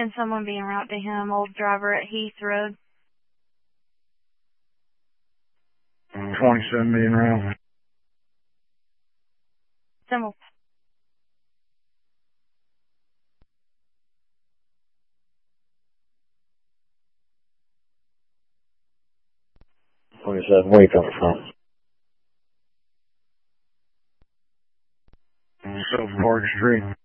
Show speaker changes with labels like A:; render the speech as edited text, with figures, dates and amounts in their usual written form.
A: Can someone be en route to him, old driver at Heath Road?
B: 27 being around.
A: Symbol.
B: Where you coming from? South Park Street.